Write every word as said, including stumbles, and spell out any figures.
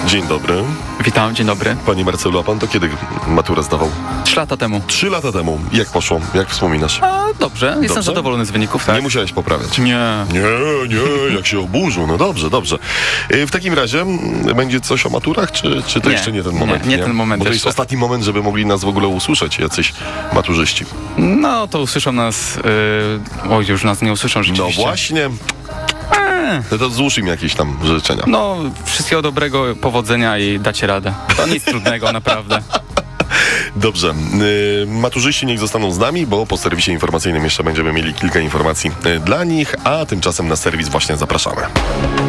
Dzień dobry. Witam, dzień dobry. Panie Marcelu, a pan to kiedy maturę zdawał? Trzy lata temu. Trzy lata temu. Jak poszło? Jak wspominasz? A, dobrze, jestem Dobrze? zadowolony z wyników, tak? Nie musiałeś poprawiać. Nie. Nie, nie, jak się oburzył. No dobrze, dobrze. Y, W takim razie m, będzie coś o maturach, czy, czy to Nie, jeszcze nie ten nie, moment? nie ten moment Bo to jest jeszcze. ostatni moment, żeby mogli nas w ogóle usłyszeć jacyś maturzyści. No, to usłyszą nas... Yy... Oj, już nas nie usłyszą No rzeczywiście. właśnie. Eee, No to złóż im jakieś tam życzenia. No, wszystkiego dobrego, powodzenia i dacie radę. To nic trudnego, naprawdę. Dobrze. Y, Maturzyści niech zostaną z nami, bo po serwisie informacyjnym jeszcze będziemy mieli kilka informacji y, dla nich, a tymczasem na serwis właśnie zapraszamy.